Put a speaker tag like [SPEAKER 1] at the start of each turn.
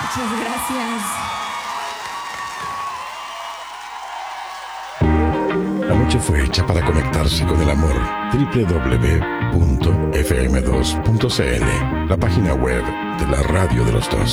[SPEAKER 1] Muchas gracias.
[SPEAKER 2] La noche fue hecha para conectarse con el amor. www.fm2.cl, la página web de la radio de los dos.